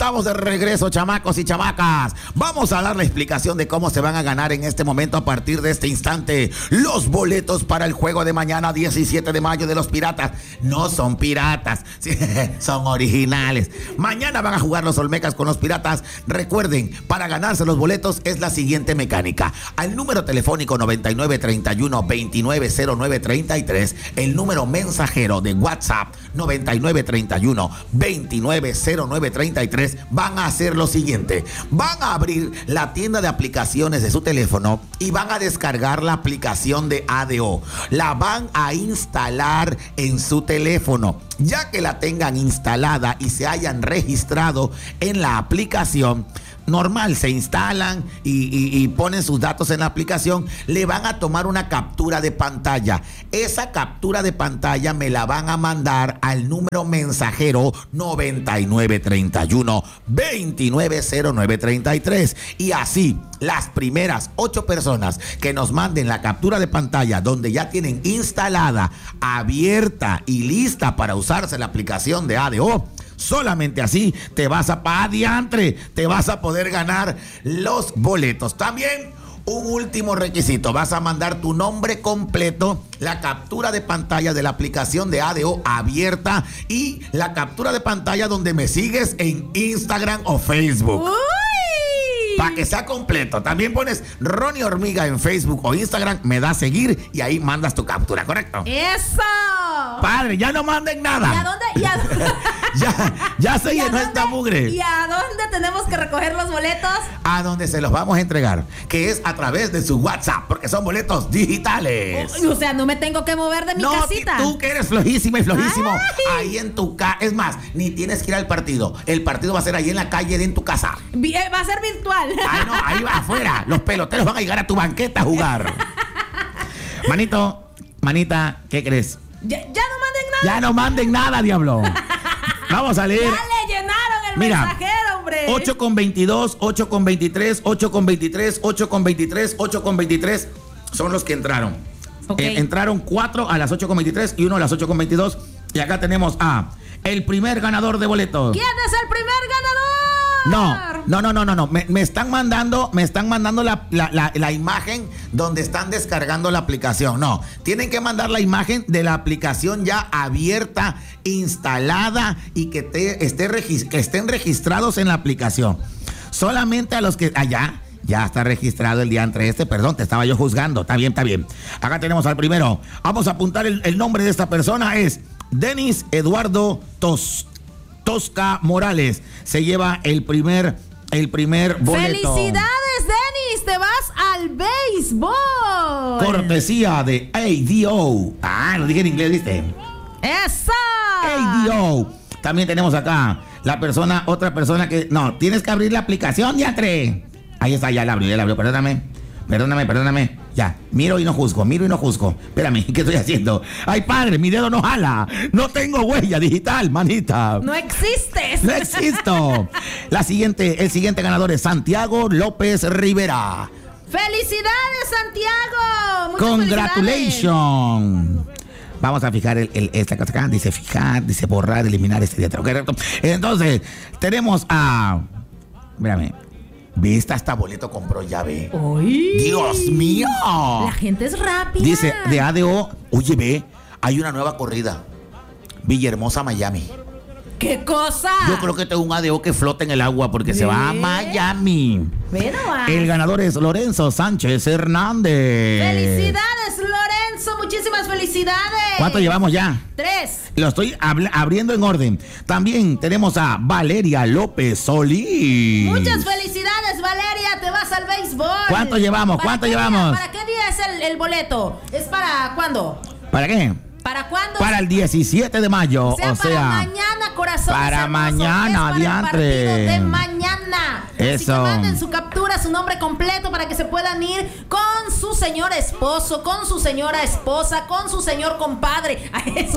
estamos de regreso, chamacos y chamacas. Vamos a dar la explicación de cómo se van a ganar en este momento, a partir de este instante, los boletos para el juego de mañana, 17 de mayo, de los Piratas. No son piratas, son originales. Mañana van a jugar los Olmecas con los Piratas. Recuerden, para ganarse los boletos es la siguiente mecánica. Al número telefónico 9931-290933, el número mensajero de WhatsApp 9931-290933, van a hacer lo siguiente. Van a abrir la tienda de aplicaciones de su teléfono y van a descargar la aplicación de ADO. La van a instalar en su teléfono. Ya que la tengan instalada y se hayan registrado en la aplicación, normal, se instalan y ponen sus datos en la aplicación, le van a tomar una captura de pantalla. Esa captura de pantalla me la van a mandar al número mensajero 9931-290933. Y así, las primeras 8 personas que nos manden la captura de pantalla donde ya tienen instalada, abierta y lista para usarse la aplicación de ADO, solamente así te vas a te vas a poder ganar los boletos. También un último requisito: vas a mandar tu nombre completo, la captura de pantalla de la aplicación de ADO abierta y la captura de pantalla donde me sigues en Instagram o Facebook. Para que sea completo. También pones Ronnie Hormiga en Facebook o Instagram, me das seguir y ahí mandas tu captura, ¿correcto? ¡Eso! Padre, ya no manden nada. ¿Y a dónde? Ya se llenó esta mugre. ¿Y a dónde tenemos que recoger los boletos? A donde se los vamos a entregar, que es a través de su WhatsApp, porque son boletos digitales. O sea, no me tengo que mover de mi casita. Tú que eres flojísima y flojísimo, ahí en tu casa. Es más, ni tienes que ir al partido. El partido va a ser ahí en la calle en tu casa. Va a ser virtual. Ay, no, ahí va afuera. Los peloteros van a llegar a tu banqueta a jugar. Manita, ¿qué crees? Ya no manden nada. Ya no manden nada, diablo. Vamos a leer. Ya le llenaron el mensajero, hombre. 8:22, 8:23, 8:23, 8:23, 8:23 son los que entraron. Okay. Entraron 4 a las 8:23 y 1 a las 8:22. Y acá tenemos a el primer ganador de boletos. ¿Quién es el primer ganador? No. Me están mandando la imagen donde están descargando la aplicación. No, tienen que mandar la imagen de la aplicación ya abierta, instalada y que estén registrados en la aplicación. Solamente a los que allá. Ya está registrado el día entre perdón, te estaba yo juzgando. Está bien. Acá tenemos al primero. Vamos a apuntar el nombre de esta persona. Es Denis Eduardo Tosca Morales. Se lleva el primer boleto. ¡Felicidades, Denis! ¡Te vas al béisbol! Cortesía de ADO. Lo dije en inglés, ¿viste? ¡Eso! ADO. También tenemos acá otra persona que... No, tienes que abrir la aplicación, diantre. Ahí está, ya la abrió. Perdóname. Ya, miro y no juzgo. Espérame, ¿qué estoy haciendo? Ay, padre, mi dedo no jala. No tengo huella digital, manita. No existes. No existo. El siguiente ganador es Santiago López Rivera. ¡Felicidades, Santiago! ¡Muchas Congratulations! Vamos a fijar esta cosa acá. Dice fijar, dice borrar, eliminar este día. ¿Correcto? Entonces, tenemos a... Espérame. ¿Viste? Hasta boleto compró, ya ve. ¡Uy! ¡Dios mío! La gente es rápida. Dice, de ADO, oye, ve, hay una nueva corrida. Villahermosa, Miami. ¿Qué cosa? Yo creo que tengo un ADO que flota en el agua porque se va a Miami. Bueno, va. El ganador es Lorenzo Sánchez Hernández. ¡Felicidades, Lorenzo! ¡Muchísimas felicidades! ¿Cuánto llevamos ya? 3. Lo estoy abriendo en orden. También tenemos a Valeria López Solís. Muchas felicidades, Valeria. Te vas al béisbol. ¿Cuánto llevamos? ¿Para qué día es el boleto? ¿Es para cuándo? ¿Para qué? ¿Para cuándo? Para el 17 de mayo. O sea, para mañana, corazón. Para mañana, diantre. El partido de mañana. Eso. Así que manden su captura, su nombre completo para que se puedan ir con su señor esposo, con su señora esposa, con su señor compadre.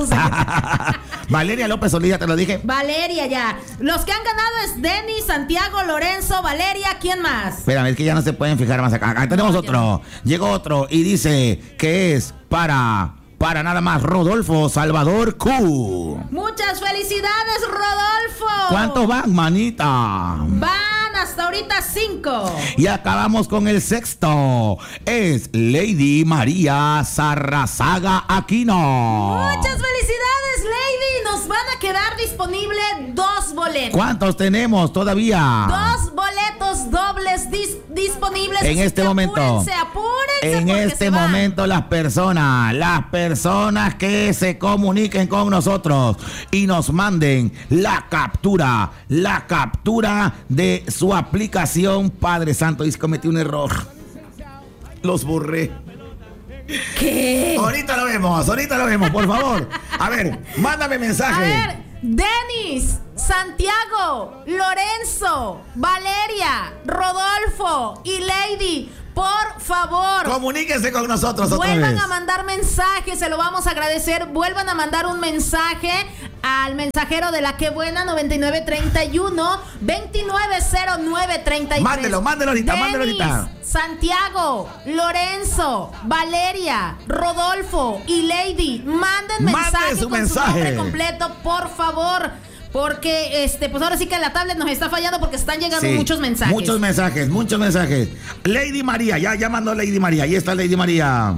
Valeria López Solís, ya te lo dije. Valeria, ya. Los que han ganado es Denis, Santiago, Lorenzo, Valeria. ¿Quién más? Espérame, es que ya no se pueden fijar más acá. Acá tenemos otro. Llegó otro y dice que es para para nada más Rodolfo Salvador Q. Muchas felicidades, Rodolfo. ¿Cuántos van, manita? Van hasta ahorita 5. Y acabamos con el sexto. Es Lady María Sarrazaga Aquino. Muchas felicidades, Lady. Nos van a quedar disponibles 2 boletos. ¿Cuántos tenemos todavía? 2 boletos dobles disponibles. En este momento. Apúrense. En este momento las personas que se comuniquen con nosotros y nos manden la captura de su aplicación. Padre Santo, y cometí un error. Los borré. ¿Qué? Ahorita lo vemos, por favor. A ver, mándame mensaje. A ver, Denis, Santiago, Lorenzo, Valeria, Rodolfo y Lady, por favor, comuníquense con nosotros otra vez. Vuelvan a mandar mensajes, se lo vamos a agradecer. Vuelvan a mandar un mensaje al mensajero de la que buena 9931 290933. Mándelo ahorita, Denis, mándelo ahorita. Santiago, Lorenzo, Valeria, Rodolfo y Lady, manden mensaje su con mensaje. su nombre completo, por favor. Porque pues ahora sí que la tablet nos está fallando porque están llegando muchos mensajes. Muchos mensajes. Lady María, ya mandó Lady María. Ahí está Lady María.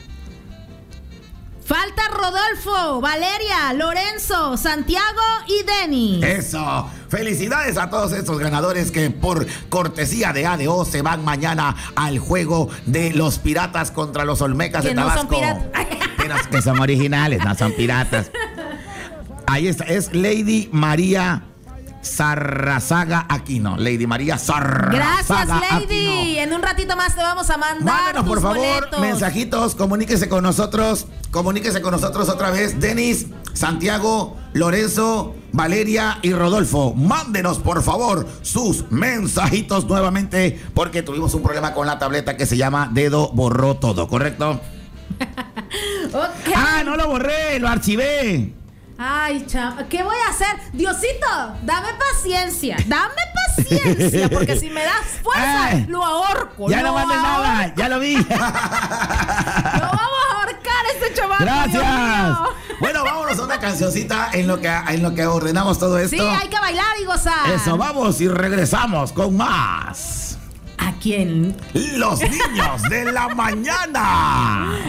Falta Rodolfo, Valeria, Lorenzo, Santiago y Denis. Eso. Felicidades a todos estos ganadores que por cortesía de ADO se van mañana al juego de los Piratas contra los Olmecas de Tabasco. Que no son piratas. Que son originales, no son piratas. Ahí está, es Lady María Sarrazaga Aquino. Lady María Sarrazaga. Gracias, Lady. Aquino. En un ratito más te vamos a mandar. Mándenos, por favor, boletos. mensajitos. Comuníquese con nosotros otra vez. Denis, Santiago, Lorenzo, Valeria y Rodolfo. Mándenos, por favor, sus mensajitos nuevamente, porque tuvimos un problema con la tableta que se llama Dedo Borró Todo, ¿correcto? Okay. Ah, no lo borré, lo archivé. Ay, chama, ¿qué voy a hacer? Diosito, dame paciencia, porque si me das fuerza, lo ahorco. Ya no mandes nada, ya lo vi. Lo vamos a ahorcar este chaval. Gracias. Bueno, vámonos a una cancioncita en lo que ordenamos todo esto. Sí, hay que bailar y gozar. Eso, vamos y regresamos con más. ¿A quién? Los niños de la mañana.